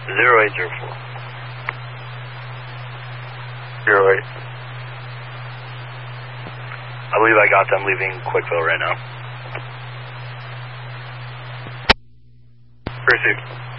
0804. 08. I believe I got them leaving Quickville right now. Received.